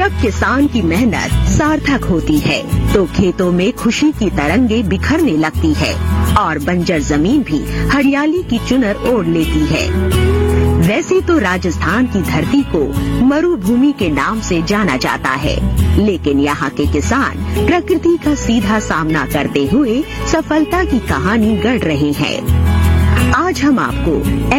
जब किसान की मेहनत सार्थक होती है तो खेतों में खुशी की तरंगे बिखरने लगती है और बंजर जमीन भी हरियाली की चुनर ओढ़ लेती है। वैसे तो राजस्थान की धरती को मरुभूमि के नाम से जाना जाता है, लेकिन यहाँ के किसान प्रकृति का सीधा सामना करते हुए सफलता की कहानी गढ़ रहे हैं। आज हम आपको